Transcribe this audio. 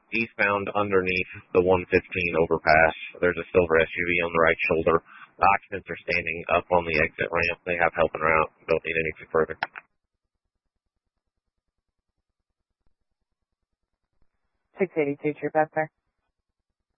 eastbound underneath the 115 overpass. There's a silver SUV on the right shoulder. The occupants are standing up on the exit ramp. They have help en route. Don't need anything further. 682, True Pass there.